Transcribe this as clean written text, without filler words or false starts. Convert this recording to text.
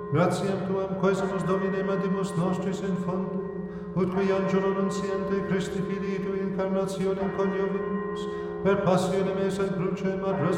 Gratiam tuam quesumus Domine mandimus nostris in fondo, ut qui angelo nunciante Christi Filii tui incarnationem coniovimus, per passionem esse in crucem ad